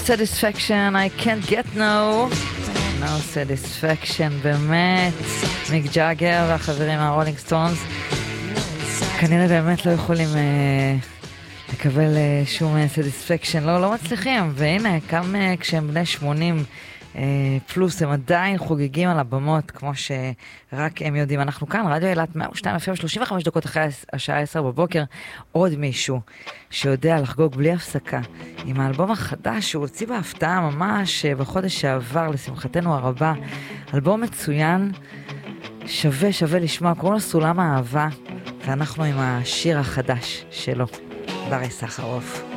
Satisfaction, I can't get no satisfaction, באמת. מיק ג'אגר והחברים מהרולינג סטונס כנראה באמת לא יכולים לקבל שום satisfaction, לא מצליחים, והנה, גם כשהם בני 80 פלוס, הם עדיין חוגגים על הבמות, כמו שרק הם יודעים. אנחנו כאן, רדיו אילת 102 FM, 35 דקות אחרי השעה 10 בבוקר, עוד מישהו שיודע לחגוג בלי הפסקה, עם האלבום החדש שהוא הוציא בהפתעה ממש בחודש שעבר, לשמחתנו הרבה. אלבום מצוין, שווה לשמוע, קוראים לו סולם האהבה, ואנחנו עם השיר החדש שלו, ברי סחרוף.